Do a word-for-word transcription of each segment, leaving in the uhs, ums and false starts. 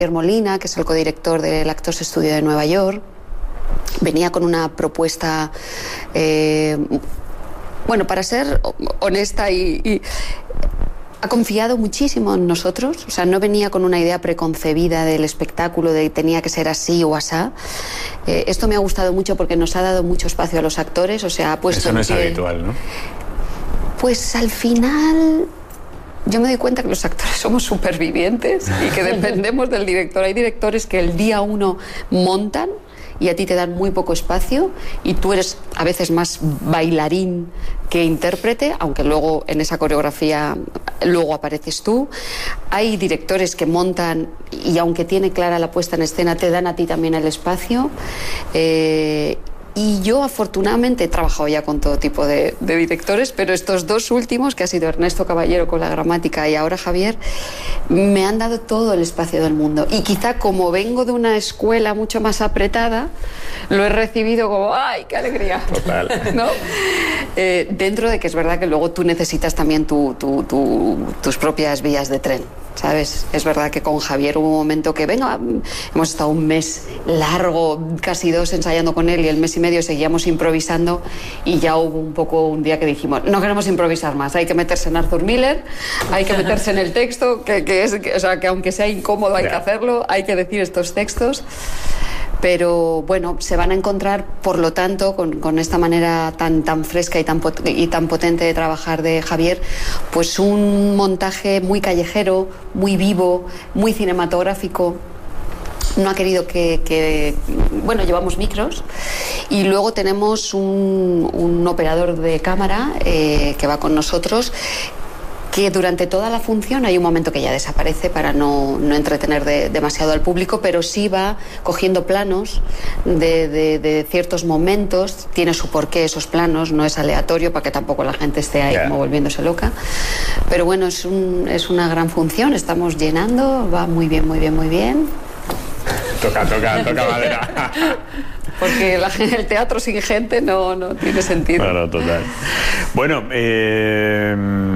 Molina, que es el codirector del Actors Studio de Nueva York. Venía con una propuesta, eh, bueno, para ser honesta y, y ha confiado muchísimo en nosotros. O sea, no venía con una idea preconcebida del espectáculo, de tenía que ser así o asá. Eh, esto me ha gustado mucho porque nos ha dado mucho espacio a los actores. O sea, ha puesto Eso no es que, habitual, ¿no? Pues al final yo me doy cuenta que los actores somos supervivientes y que dependemos del director. Hay directores que el día uno montan y a ti te dan muy poco espacio y tú eres a veces más bailarín que intérprete, aunque luego en esa coreografía luego apareces tú. Hay directores que montan y aunque tiene clara la puesta en escena te dan a ti también el espacio. Eh, Y yo afortunadamente he trabajado ya con todo tipo de, de directores, pero estos dos últimos, que ha sido Ernesto Caballero con la gramática y ahora Javier, me han dado todo el espacio del mundo. Y quizá como vengo de una escuela mucho más apretada, lo he recibido como ¡ay, qué alegría! Total. ¿No? Eh, dentro de que es verdad que luego tú necesitas también tu, tu, tu, tus propias vías de tren, ¿sabes? Es verdad que con Javier hubo un momento que, venga, hemos estado un mes largo, casi dos, ensayando con él y el mes y medio seguíamos improvisando y ya hubo un poco un día que dijimos, no queremos improvisar más, hay que meterse en Arthur Miller, hay que meterse en el texto, que, que es, que, o sea, que aunque sea incómodo hay yeah. que hacerlo, hay que decir estos textos. Pero bueno, se van a encontrar, por lo tanto, con, con esta manera tan, tan fresca y tan, pot- y tan potente de trabajar de Javier, pues un montaje muy callejero, muy vivo, muy cinematográfico. No ha querido que, que... Bueno, llevamos micros y luego tenemos un, un operador de cámara eh, que va con nosotros, que durante toda la función hay un momento que ya desaparece para no, no entretener de, demasiado al público, pero sí va cogiendo planos de, de, de ciertos momentos, tiene su porqué esos planos, no es aleatorio para que tampoco la gente esté ahí yeah. como volviéndose loca, pero bueno, es, un, es una gran función, estamos llenando, va muy bien, muy bien, muy bien. Toca, toca, toca madera. Porque la, el teatro sin gente no, no tiene sentido. Claro, total. Bueno, eh...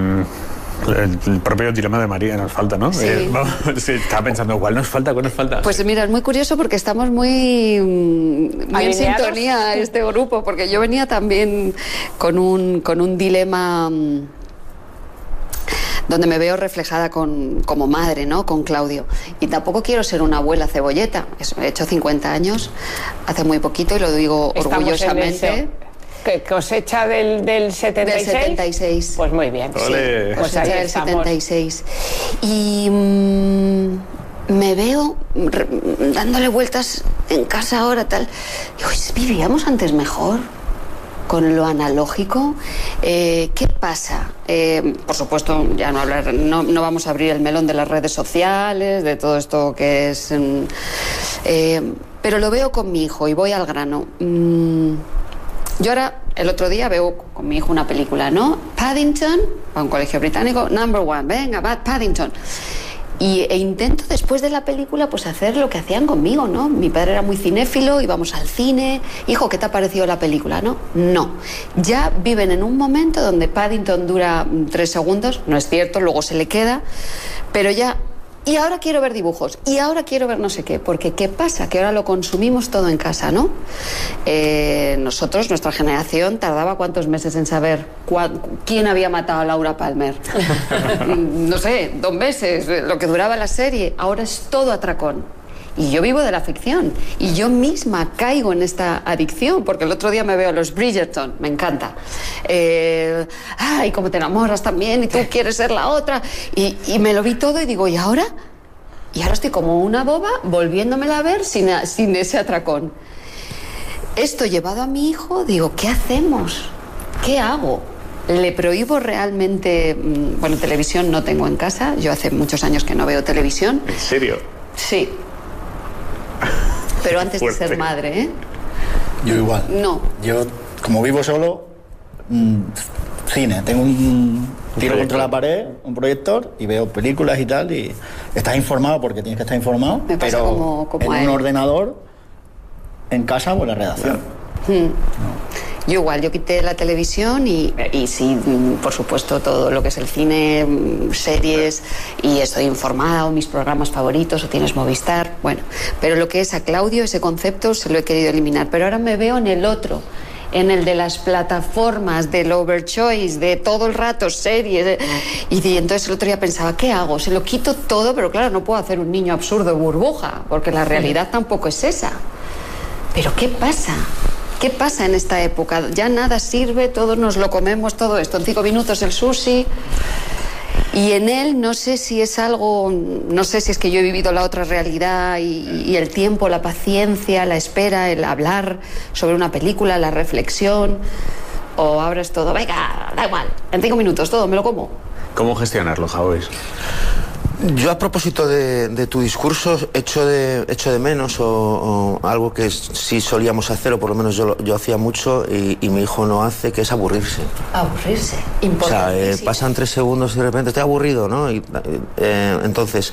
El, el propio dilema de María nos falta, ¿no? Sí. Eh, vamos, sí, estaba pensando, ¿cuál nos falta? ¿Cuál nos falta? Pues mira, es muy curioso porque estamos muy, muy en sintonía este grupo, porque yo venía también con un, con un dilema donde me veo reflejada con, como madre, ¿no? Con Claudio. Y tampoco quiero ser una abuela cebolleta. He hecho cincuenta años, hace muy poquito, y lo digo Estamos orgullosamente. ¿Qué cosecha del, del setenta y seis? Del setenta y seis. Pues muy bien. Sí, Olé. cosecha Pues del setenta y seis. Y mmm, me veo re, dándole vueltas en casa ahora, tal. Digo, ¿vivíamos antes mejor? Con lo analógico. Eh, ¿Qué pasa? Eh, por supuesto, ya no hablar, no, no vamos a abrir el melón de las redes sociales, de todo esto que es... Eh, pero lo veo con mi hijo y voy al grano. Mm, Yo ahora, el otro día, veo con mi hijo una película, ¿no? Paddington, a un colegio británico, number one, venga, va, Paddington. Y, e intento después de la película pues hacer lo que hacían conmigo, ¿no? Mi padre era muy cinéfilo, íbamos al cine. Hijo, ¿qué te ha parecido la película, no? No. Ya viven en un momento donde Paddington dura tres segundos, no es cierto, luego se le queda, pero ya... Y ahora quiero ver dibujos, y ahora quiero ver no sé qué, porque ¿qué pasa? Que ahora lo consumimos todo en casa, ¿no? Eh, nosotros, nuestra generación, tardaba cuántos meses en saber cuál, quién había matado a Laura Palmer. No sé, dos meses, lo que duraba la serie. Ahora es todo atracón. Y yo vivo de la ficción, y yo misma caigo en esta adicción, porque el otro día me veo a los Bridgerton, me encanta. Eh, ay, cómo te enamoras también, y tú quieres ser la otra. Y, y me lo vi todo y digo, ¿y ahora? Y ahora estoy como una boba volviéndomela a ver sin, sin ese atracón. Esto llevado a mi hijo, digo, ¿qué hacemos? ¿Qué hago? ¿Le prohíbo realmente? Bueno, televisión no tengo en casa, yo hace muchos años que no veo televisión. ¿En serio? Sí. Pero antes de ser madre, ¿eh? Yo igual. No. Yo, como vivo solo, mmm, cine. Tengo un tiro contra la pared, un proyector, y veo películas y tal, y estás informado porque tienes que estar informado, Me pasa pero como, como en a un él. ordenador, en casa o en la redacción. Hmm. No. Yo igual, yo quité la televisión y, y sí, por supuesto, todo lo que es el cine, series, y estoy informada, o mis programas favoritos, o tienes Movistar, bueno. Pero lo que es a Claudio, ese concepto, se lo he querido eliminar. Pero ahora me veo en el otro, en el de las plataformas, del overchoice, de todo el rato series. De... Y, y entonces el otro día pensaba, ¿qué hago? Se lo quito todo, pero claro, no puedo hacer un niño absurdo burbuja, porque la realidad tampoco es esa. Pero ¿qué pasa? ¿Qué pasa en esta época? Ya nada sirve, todos nos lo comemos, todo esto. En cinco minutos el sushi. Y en él no sé si es algo, no sé si es que yo he vivido la otra realidad y, y el tiempo, la paciencia, la espera, el hablar sobre una película, la reflexión, o ahora es todo, venga, da igual, en cinco minutos todo, me lo como. ¿Cómo gestionarlo, Javis? Yo, a propósito de, de tu discurso, echo de, echo de menos o, o algo que sí solíamos hacer, o por lo menos yo, yo hacía mucho y, y mi hijo no hace, que es aburrirse. Aburrirse, importante. O sea, eh, pasan tres segundos y de repente estoy aburrido, ¿no? Y, eh, entonces,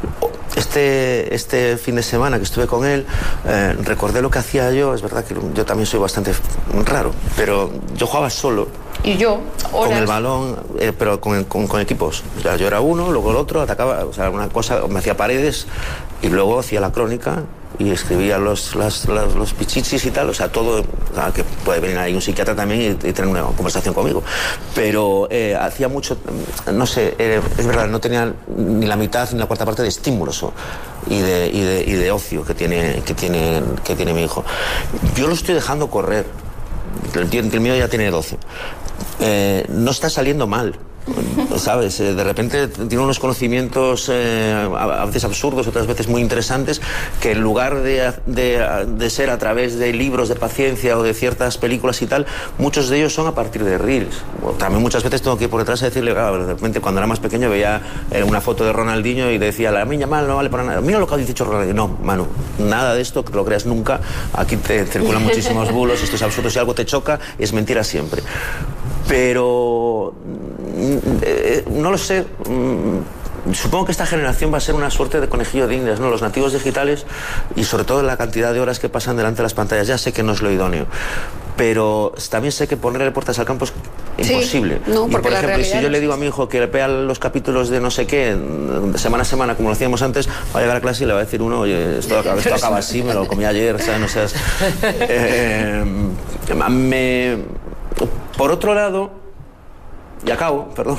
este, este fin de semana que estuve con él, eh, recordé lo que hacía yo. Es verdad que yo también soy bastante raro, pero yo jugaba solo. Y yo, horas. Con el balón, eh, pero con, con, con equipos. O sea, yo era uno, luego el otro, atacaba, o sea, una cosa, me hacía paredes y luego hacía la crónica y escribía los, las, las, los pichichis y tal, o sea, todo, o sea, que puede venir ahí un psiquiatra también y, y tener una conversación conmigo. Pero eh, hacía mucho, no sé, eh, es verdad, no tenía ni la mitad ni la cuarta parte de estímulos o, y, de, y, de, y de ocio que tiene, que, tiene, que tiene mi hijo. Yo lo estoy dejando correr. El, tío, el mío ya tiene doce. Eh, no está saliendo mal, ¿sabes? Eh, de repente tiene unos conocimientos eh, a, a veces absurdos, otras veces muy interesantes, que en lugar de, de, de ser a través de libros de paciencia o de ciertas películas y tal, muchos de ellos son a partir de reels. También muchas veces tengo que ir por detrás a decirle, claro, de repente cuando era más pequeño veía eh, una foto de Ronaldinho y decía, la niña mal no vale para nada. Mira lo que ha dicho Ronaldinho. No, Manu, nada de esto, que lo creas nunca. Aquí te circulan muchísimos bulos, esto es absurdo. Si algo te choca, es mentira siempre. Pero eh, no lo sé. Supongo que esta generación va a ser una suerte de conejillo de indias, ¿no? Los nativos digitales, y sobre todo la cantidad de horas que pasan delante de las pantallas. Ya sé que no es lo idóneo, pero también sé que ponerle puertas al campo es imposible. Sí, no, y por ejemplo, si yo es... le digo a mi hijo que le vea los capítulos de no sé qué, semana a semana, como lo hacíamos antes, va a llegar a clase y le va a decir uno, oye, esto, esto acaba así, me lo comí ayer, ¿sabes? No seas... Eh, me... Por otro lado, y acabo, perdón.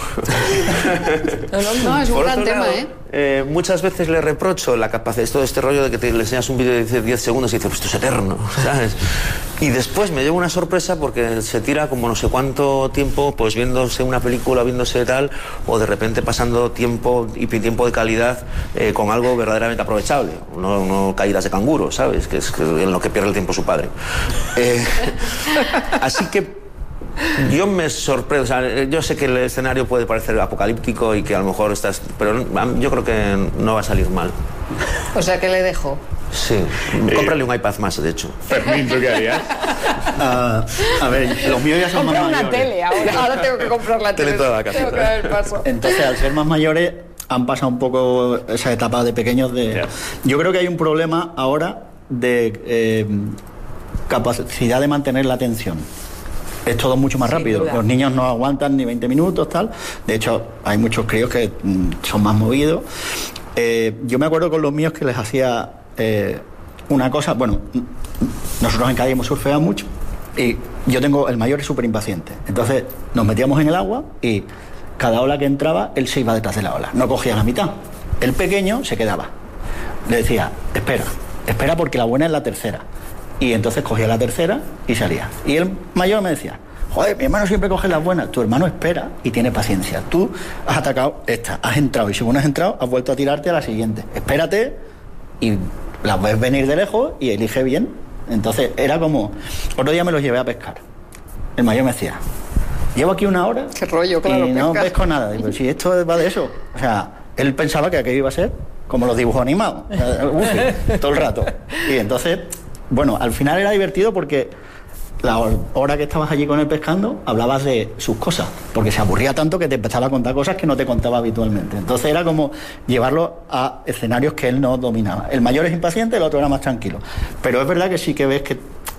No, no, no, es un gran tema, lado, ¿eh? ¿eh? Muchas veces le reprocho la capacidad, todo este rollo de que te, le enseñas un vídeo de diez segundos y dices, pues esto es eterno, ¿sabes? Y después me llevo una sorpresa porque se tira como no sé cuánto tiempo, pues viéndose una película, viéndose tal, o de repente pasando tiempo y tiempo de calidad eh, con algo verdaderamente aprovechable, no, no caídas de canguro, ¿sabes? Que es en lo que pierde el tiempo su padre. Eh, así que yo me sorprendo, o sea, yo sé que el escenario puede parecer apocalíptico y que a lo mejor estás, pero yo creo que no va a salir mal. O sea, que le dejo. Sí, eh, cómprale un iPad más, de hecho. Fermín, ¿tú qué harías? Uh, a ver, los míos ya son Comprar más una mayores. tele ahora. Ahora tengo que comprar la tele. Tele toda la casa. Tengo que dar el paso. Entonces, al ser más mayores, han pasado un poco esa etapa de pequeños de... Yeah. Yo creo que hay un problema ahora de eh, capacidad de mantener la atención. Es todo mucho más Sin rápido. duda. Los niños no aguantan ni veinte minutos, tal. De hecho, hay muchos críos que mm, son más movidos. Eh, yo me acuerdo con los míos que les hacía eh, una cosa... Bueno, nosotros en Cádiz hemos surfeado mucho y yo tengo... El mayor es súper impaciente. Entonces, nos metíamos en el agua y cada ola que entraba, él se iba detrás de la ola. No cogía la mitad. El pequeño se quedaba. Le decía, espera, espera porque la buena es la tercera. Y entonces cogía la tercera y salía. Y el mayor me decía, joder, mi hermano siempre coge las buenas. Tu hermano espera y tiene paciencia. Tú has atacado esta, has entrado y según has entrado, has vuelto a tirarte a la siguiente. Espérate y las ves venir de lejos y elige bien. Entonces era como... Otro día me los llevé a pescar. El mayor me decía, llevo aquí una hora Qué rollo, claro, y no pescar. pesco nada. Digo, si esto va de eso. O sea, él pensaba que aquello iba a ser como los dibujos animados. Uf, todo el rato. Y entonces... Bueno, al final era divertido porque la hora que estabas allí con él pescando, hablabas de sus cosas, porque se aburría tanto que te empezaba a contar cosas que no te contaba habitualmente. Entonces era como llevarlo a escenarios que él no dominaba. El mayor es impaciente, el otro era más tranquilo. Pero es verdad que sí que ves que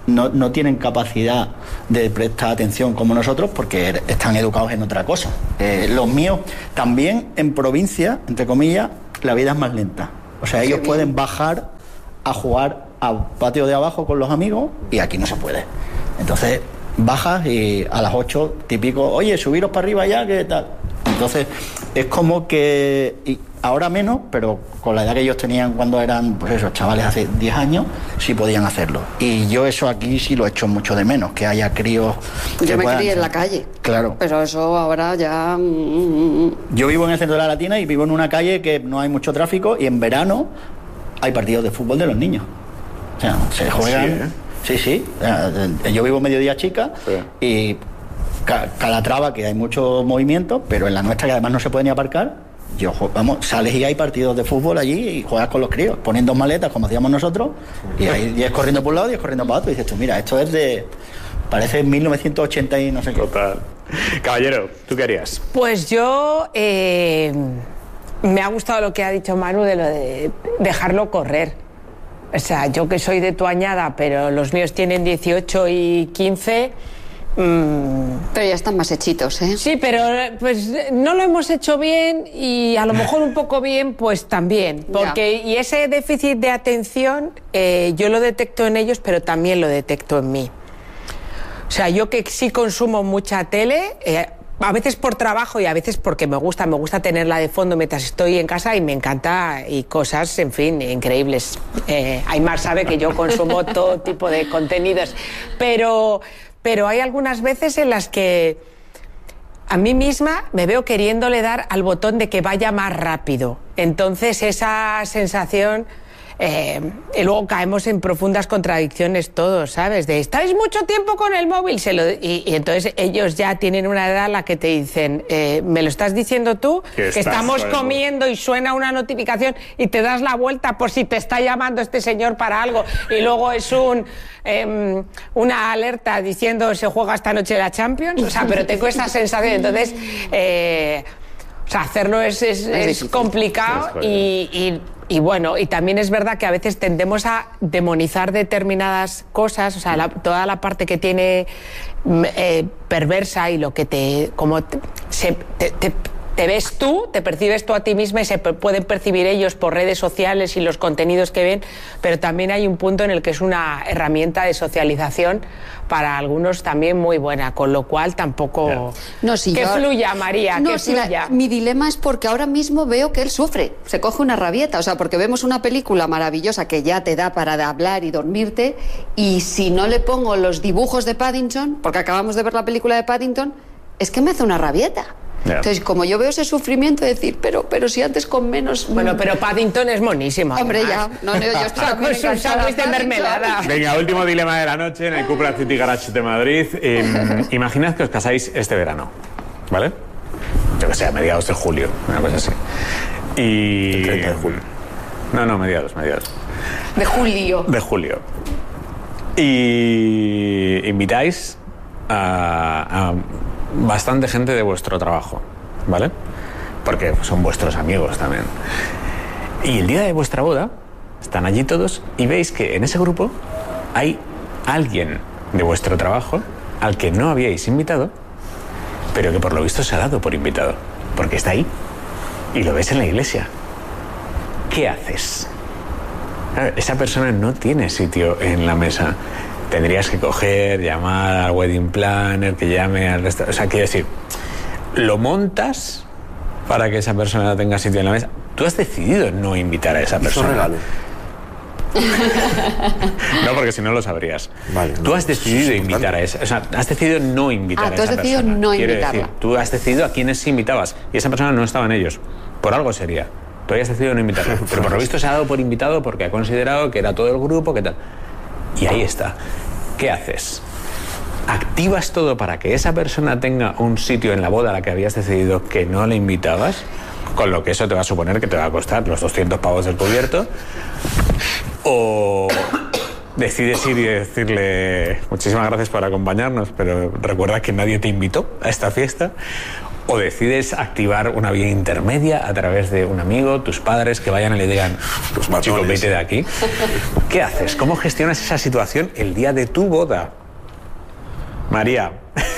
no, no tienen capacidad de prestar atención como nosotros porque están educados en otra cosa. Eh, los míos, también en provincia, entre comillas, la vida es más lenta. O sea, ellos pueden bajar a jugar al patio de abajo con los amigos y aquí no se puede. Entonces bajas y a las ocho típico, oye, subiros para arriba ya, ¿qué tal? Entonces es como que, y ahora menos, pero con la edad que ellos tenían cuando eran, pues esos chavales hace diez años, sí podían hacerlo. Y yo eso aquí sí lo echo mucho de menos, que haya críos... Yo me crié en la calle. Claro. Pero eso ahora ya... Yo vivo en el centro de la Latina y vivo en una calle que no hay mucho tráfico y en verano hay partidos de fútbol de los niños. O sea, se juegan... Sí, ¿eh? Sí, sí. Yo vivo Mediodía Chica sí. y ca Calatrava, que hay mucho movimiento, pero en la nuestra, que además no se puede ni aparcar, yo, vamos, sales y hay partidos de fútbol allí y juegas con los críos, ponen dos maletas como hacíamos nosotros y hay diez corriendo por un lado y diez corriendo para otro y dices tú, mira, esto es de... parece mil novecientos ochenta y no sé qué. Total. Caballero, ¿tú qué harías? Pues yo... Eh, me ha gustado lo que ha dicho Manu de lo de dejarlo correr. O sea, yo que soy de tu añada, pero los míos tienen dieciocho y quince... Mmm... Pero ya están más hechitos, ¿eh? Sí, pero pues no lo hemos hecho bien y a lo mejor un poco bien, pues también. Porque, y ese déficit de atención, eh, yo lo detecto en ellos, pero también lo detecto en mí. O sea, yo que sí consumo mucha tele... Eh, a veces por trabajo y a veces porque me gusta, me gusta tenerla de fondo mientras estoy en casa y me encanta y cosas, en fin, increíbles. Eh, Aymar sabe que yo consumo todo tipo de contenidos, pero, pero hay algunas veces en las que a mí misma me veo queriéndole dar al botón de que vaya más rápido. Entonces esa sensación... Eh, y luego caemos en profundas contradicciones todos, ¿sabes? De estáis mucho tiempo con el móvil se lo, y, y entonces ellos ya tienen una edad en la que te dicen eh, ¿me lo estás diciendo tú? Que estamos comiendo y suena una notificación y te das la vuelta por si te está llamando este señor para algo y luego es un eh, una alerta diciendo se juega esta noche la Champions, o sea, pero tengo esa sensación, entonces eh, o sea, hacerlo es, es, es, es complicado y, y Y bueno, y también es verdad que a veces tendemos a demonizar determinadas cosas, o sea, la, toda la parte que tiene eh, perversa y lo que te... como te, se, te, te, te ves tú, te percibes tú a ti misma y se pueden percibir ellos por redes sociales y los contenidos que ven, pero también hay un punto en el que es una herramienta de socialización para algunos también muy buena, con lo cual tampoco... Yeah. No, si que yo... fluya, María, no, que si fluya. La... Mi dilema es porque ahora mismo veo que él sufre, se coge una rabieta, o sea, porque vemos una película maravillosa que ya te da para hablar y dormirte, y si no le pongo los dibujos de Paddington, porque acabamos de ver la película de Paddington, es que me hace una rabieta. Yeah. Entonces, como yo veo ese sufrimiento de decir, pero, pero si antes con menos... Bueno, pero Paddington es monísimo. Hombre, ya. No, no, yo estoy con sus sándwiches de mermelada. Venga, último dilema de la noche en el Cupra City Garage de Madrid. Eh, imaginad que os casáis este verano, ¿vale? Yo que sé, a mediados de julio, una cosa así. Y... El treinta de julio. No, no, mediados, mediados. De julio. De julio. Y invitáis a... a bastante gente de vuestro trabajo, ¿vale? Porque son vuestros amigos también. Y el día de vuestra boda, están allí todos y veis que en ese grupo hay alguien de vuestro trabajo al que no habíais invitado, pero que por lo visto se ha dado por invitado, porque está ahí y lo ves en la iglesia. ¿Qué haces? Claro, esa persona no tiene sitio en la mesa. Tendrías que coger, llamar al wedding planner, que llame al restaurante. O sea, quiero decir, lo montas para que esa persona tenga sitio en la mesa. Tú has decidido no invitar a esa persona. Regalo. No, porque si no lo sabrías. Vale, tú has decidido invitar a esa, o sea, has decidido no invitar ah, a esa persona. tú has decidido no Quiero invitarla. decir, tú has decidido a quiénes sí invitabas y esa persona no estaba en ellos. Por algo sería. Tú habías decidido no invitarla. Pero por lo visto se ha dado por invitado porque ha considerado que era todo el grupo, que tal. Y ahí está. ¿Qué haces? ¿Activas todo para que esa persona tenga un sitio en la boda a la que habías decidido que no le invitabas? Con lo que eso te va a suponer que te va a costar los doscientos pavos del cubierto. ¿O decides ir y decirle muchísimas gracias por acompañarnos, pero recuerda que nadie te invitó a esta fiesta? ¿O decides activar una vía intermedia a través de un amigo, tus padres, que vayan y le digan, chico, vete de aquí? ¿Qué haces? ¿Cómo gestionas esa situación el día de tu boda? María.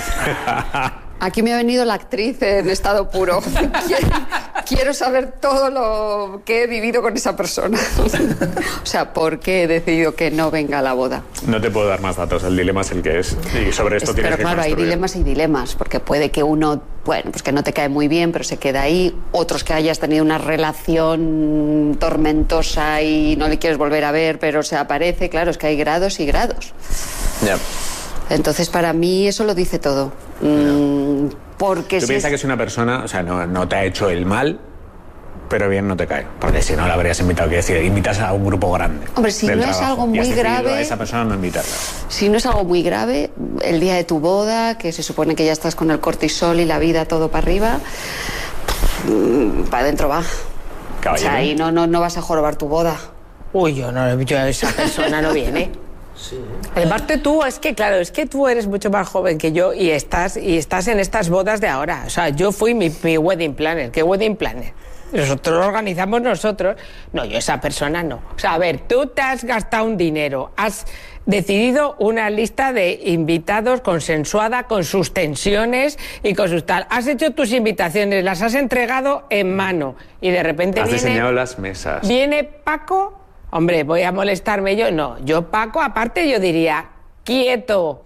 Aquí me ha venido la actriz en estado puro. Quiero, quiero saber todo lo que he vivido con esa persona. O sea, ¿por qué he decidido que no venga a la boda? No te puedo dar más datos, el dilema es el que es. Y sobre esto es, tienes pero que claro, construir. hay dilemas y dilemas, porque puede que uno, bueno, pues que no te cae muy bien, pero se queda ahí. Otros que hayas tenido una relación tormentosa y no le quieres volver a ver, pero se aparece. Claro, es que hay grados y grados. Ya. Yeah. Entonces, para mí eso lo dice todo. Mm, porque ¿Tú si piensas es... que es una persona, o sea, no, no te ha hecho el mal, pero bien no te cae? Porque si no la habrías invitado, quiero decir, invitas a un grupo grande. Hombre, si no trabajo, es algo y has muy grave... a esa persona no invitarla. Si no es algo muy grave, el día de tu boda, que se supone que ya estás con el cortisol y la vida todo para arriba, para adentro va. Caballero. O sea, ahí no, no, no vas a jorobar tu boda. Uy, yo no, yo, esa persona no viene. Sí. Además tú, es que claro, es que tú eres mucho más joven que yo y estás y estás en estas bodas de ahora. O sea, yo fui mi, mi wedding planner. ¿Qué wedding planner? Nosotros lo organizamos nosotros. No, yo esa persona no. O sea, a ver, tú te has gastado un dinero, has decidido una lista de invitados consensuada con sus tensiones y con sus tal. Has hecho tus invitaciones, las has entregado en mano y de repente has viene... Has diseñado las mesas. Viene Paco... Hombre, ¿voy a molestarme yo? No, yo Paco, aparte yo diría, quieto.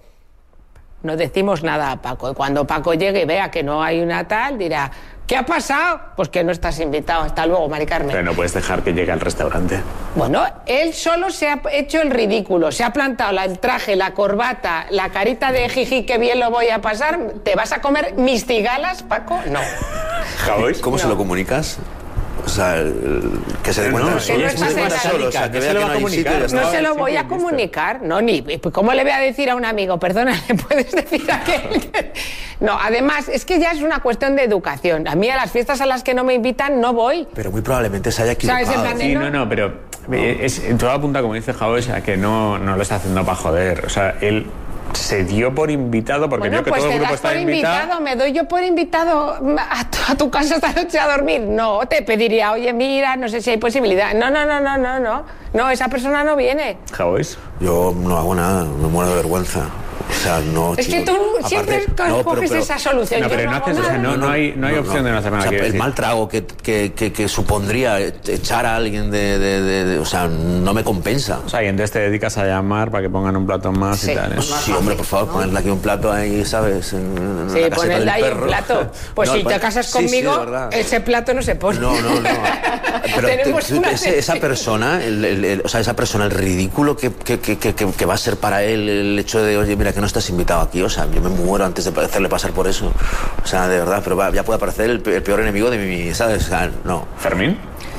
No decimos nada a Paco. Y cuando Paco llegue y vea que no hay una tal, dirá, ¿qué ha pasado? Pues que no estás invitado. Hasta luego, Mari Carmen. Pero no puedes dejar que llegue al restaurante. Bueno, él solo se ha hecho el ridículo. Se ha plantado el traje, la corbata, la carita de jiji, que bien lo voy a pasar. ¿Te vas a comer mis cigalas, Paco? No. ¿Cómo no. se lo comunicas? O sea, el, que se dé cuenta no, de solo, no, es muy solo, o sea, que vea que no hay sitio y ya está. No se lo voy a comunicar, no, ni, ¿cómo le voy a decir a un amigo? Perdona, ¿le puedes decir a aquel? No, además, es que ya es una cuestión de educación. A mí a las fiestas a las que no me invitan no voy. Pero muy probablemente se haya equivocado. ¿Sabes? En plan de, sí, no, no, no, pero no. Es, todo apunta, como dice Jaos, a que no, no lo está haciendo para joder. O sea, él... se dio por invitado porque bueno, vio que pues todo el te grupo das está por invitado. invitado. ¿Me doy yo por invitado a tu, a tu casa esta noche a dormir? No, te pediría, oye, mira, no sé si hay posibilidad. No, no, no, no, no, no. No, esa persona no viene. ¿Jaois? Yo no hago nada, me muero de vergüenza. O sea, no, es chico, que tú aparte, siempre no, coges pero, pero, esa solución. No, pero no, no, haces, o sea, no, no, hay, no hay opción no, no. de no hacer nada. O sea, el decir. mal trago que, que, que, que supondría echar a alguien de, de, de, de... O sea, no me compensa. O sea, y entonces te dedicas a llamar para que pongan un plato más sí. y tal. ¿eh? Sí, hombre, por favor, ponerle aquí un plato ahí, ¿sabes? En, en sí, ponerle ahí perro. un plato. Pues no, si te casas conmigo, sí, sí, ese plato no se pone. No, no, no. Pero Tenemos te, te, ese, esa persona, el, el, el, o sea, esa persona, el ridículo que, que, que, que, que va a ser para él el hecho de, oye, mira, que no estás invitado aquí. O sea, yo me muero antes de hacerle pasar por eso. O sea, de verdad, pero va, ya puede aparecer el, el peor enemigo de mi, ¿sabes? O sea, no. ¿Fermín?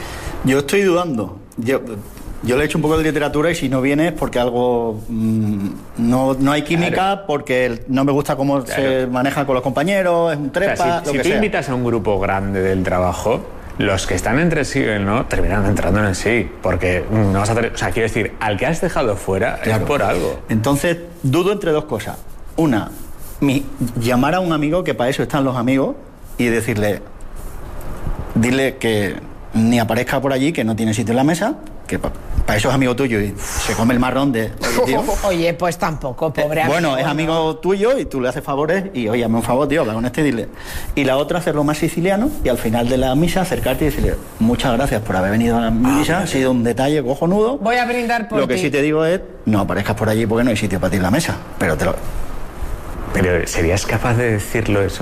Yo estoy dudando. Yo, yo le he hecho un poco de literatura y si no viene es porque algo... Mmm, no, no hay química, claro. porque no me gusta cómo claro. se maneja con los compañeros, es un trepa, o sea, si, lo si que tú sea. invitas a un grupo grande del trabajo... Los que están entre sí y no terminan entrando en el sí, porque no vas a tener, o sea, quiero decir, al que has dejado fuera claro. es por algo. Entonces, dudo entre dos cosas. Una, mi, llamar a un amigo, que para eso están los amigos, y decirle, dile que ni aparezca por allí, que no tiene sitio en la mesa, que para pa eso es amigo tuyo y se come el marrón de... Tío. Oye, pues tampoco, pobre amigo. Bueno, es amigo no. tuyo y tú le haces favores y, oye, hazme un favor, tío, habla con este y dile. Y la otra, hacerlo más siciliano y al final de la misa acercarte y decirle, muchas gracias por haber venido a la misa, ah, ha sido un detalle cojonudo. Voy a brindar por Lo que ti. sí te digo es, no aparezcas por allí porque no hay sitio para ti en la mesa, pero te lo... Pero, ¿serías capaz de decirlo eso?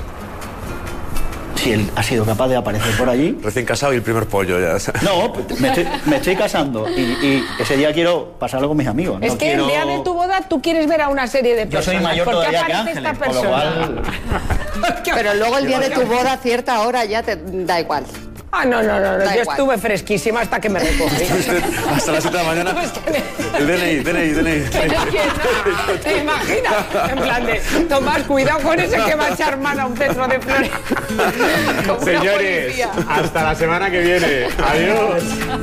Si él ha sido capaz de aparecer por allí... Recién casado y el primer pollo ya. No, me estoy, me estoy casando y, y ese día quiero pasarlo con mis amigos. Es no que quiero... el día de tu boda tú quieres ver a una serie de personas. Yo soy mayor ¿Por qué todavía aparece que Ángeles, esta persona? Con lo cual... Pero luego el día de tu boda a cierta hora ya te da igual. Ah, no, no, no, no. Da yo igual. estuve fresquísima hasta que me recogí. Hasta las siete de la mañana. Pues que me... El D N I, D N I, D N I. Que no, que no. ¿Te imaginas? En plan de, Tomás, cuidado con ese que va a echar mano a un centro de flores. Señores, hasta la semana que viene. Adiós.